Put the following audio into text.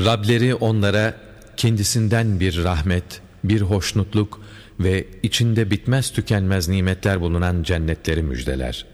Rableri onlara kendisinden bir rahmet, bir hoşnutluk ve içinde bitmez tükenmez nimetler bulunan cennetleri müjdeler.